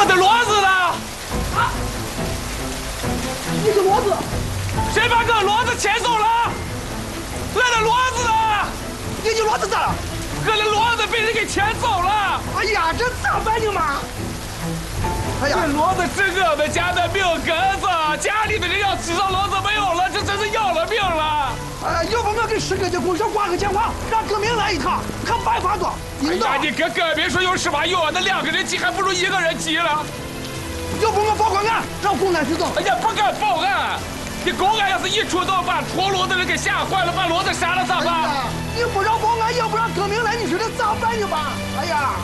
我的骡子呢？ 啊！你的骡子？ 谁把我骡子牵走了？我的骡子呢？ 你的骡子咋了？ 我的骡子被人给牵走了。 哎呀，这咋办呢嘛？哎呀， 这骡子是我们家的命根子，家里的人要吃上骡子没有了，这真是要了命了。 哎，要不我给市革的公社挂个电话，让革命来一趟，看办法多。 哎呀，你跟革命说有什么用？那2个人急还不如1个人急了。 要不我报个案，让公安去走。 哎呀，不敢报案。你公安要是一出动，把拖骡的人给吓坏了，把骡子杀了咋办？ 哎、你不让报案，也不让革命来，你说这咋办呢吧？哎呀，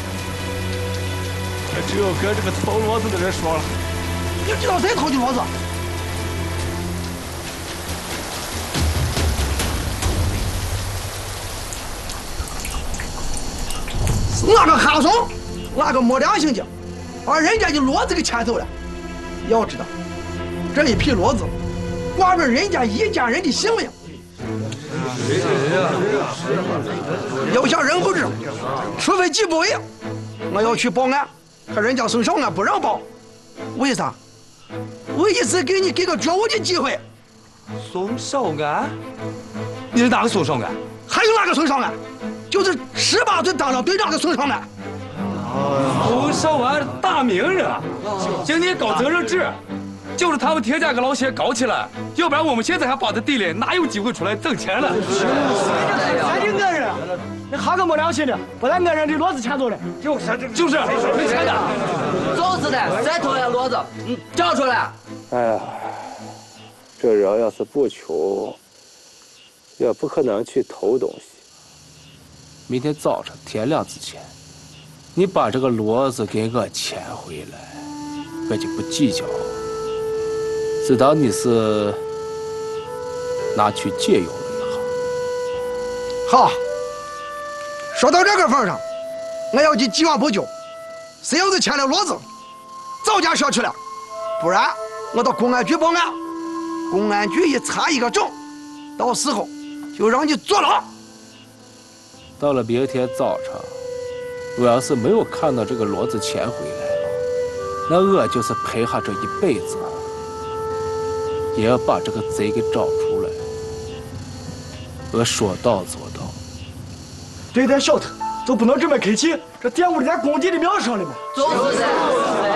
只有跟这个偷骡子的人说了。 你知道谁偷的骡子？是那个哈怂，那个没良心的，把人家的骡子给牵走了。要知道，这一匹骡子挂着人家一家人的性命。要想人不知，除非己不为。我要去报案，可人家送上岸不让报，为啥？我一直给你给个觉悟的机会。 送上岸？你是哪个送上岸？ 还有哪个送上岸？就是18岁当了队长的送上岸。 送上岸大名人，今天搞责任制，就是他们田家跟老谢搞起来，要不然我们现在还绑在地里，哪有机会出来挣钱了？ 咱的恶人，你还个没良心的，把咱恶人的骡子牵走了。 就是没钱的。 就是的，再偷下骡子，交出来。 哎呀，这人要是不穷，也不可能去偷东西。 明天早上天亮之前，你把这个骡子给我牵回来，我就不计较。知道你是拿去借用了也好。 好，说到这个份上，我要去纪网补救。谁要是牵了骡子，早点说去了，不然我到公安局报案，公安局一查一个证，到时候就让你坐牢。 到了明天早上，我要是没有看到这个骡子牵回来了，那我就是陪他这一辈子，也要把这个贼给找出来。我说到做到。 对待小偷就不能这么客气，这玷污了咱工地的名声了嘛。 就是的。